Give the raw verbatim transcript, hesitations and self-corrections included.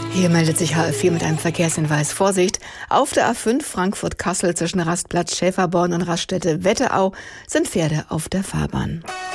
Hier meldet sich H F vier mit einem Verkehrshinweis. Vorsicht! Auf der A fünf Frankfurt-Kassel zwischen Rastplatz Schäferborn und Raststätte Wetterau sind Pferde auf der Fahrbahn.